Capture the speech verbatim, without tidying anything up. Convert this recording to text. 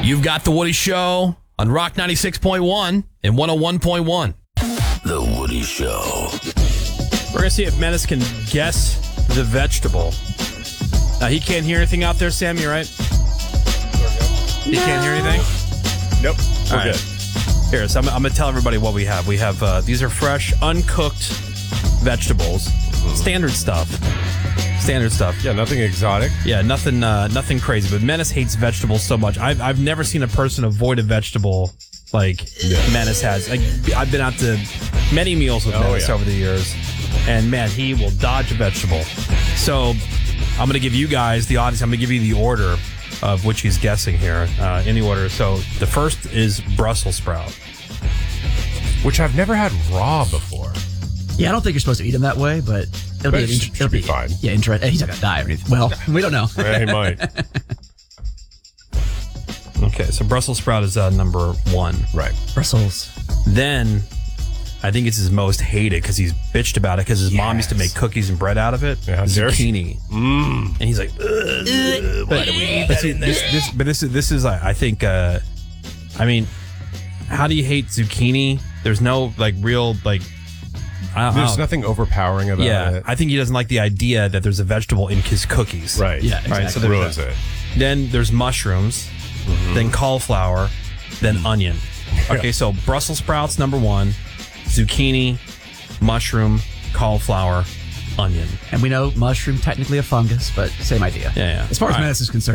You've got The Woody Show on Rock ninety-six point one and one oh one point one. The Woody Show. We're going to see if Menace can guess the vegetable. Uh, he can't hear anything out there, Sam, you right? He no. can't hear anything? Nope. All We're right. good. Here, so I'm, I'm going to tell everybody what we have. We have, uh, these are fresh, uncooked vegetables. Mm-hmm. Standard stuff. Standard stuff. Yeah, nothing exotic. Yeah, nothing uh, nothing crazy. But Menace hates vegetables so much. I've, I've never seen a person avoid a vegetable like yeah. Menace has. Like, I've been out to many meals with oh, Menace yeah. over the years. And, man, he will dodge a vegetable. So I'm going to give you guys, the audience, I'm going to give you the order of which he's guessing here. Uh, any order. So the first is Brussels sprout. Which I've never had raw before. Yeah, I don't think you're supposed to eat them that way, but it'll but be, it int- should it'll be be fine. Yeah, interesting. He's not going to die or anything. Well, we don't know. Yeah, he might. Okay, so Brussels sprout is uh, number one. Right. Brussels. Then I think it's his most hated because he's bitched about it because his yes. mom used to make cookies and bread out of it. Yeah, zucchini. Mm. And he's like, Ugh, why do we eat that in there? This, this, but this is, this is I think, uh, I mean, how do you hate zucchini? There's no, like, real, like, I don't, There's I don't, nothing overpowering about yeah, it. I think he doesn't like the idea that there's a vegetable in his cookies. Right. Yeah, exactly. Right, so It there's ruins that. it. Then there's mushrooms, mm-hmm. then cauliflower, then onion. Okay, so Brussels sprouts, number one, zucchini, mushroom, cauliflower, onion. And we know mushroom technically a fungus, but same idea. Yeah, yeah. As far as All right. Menace is concerned.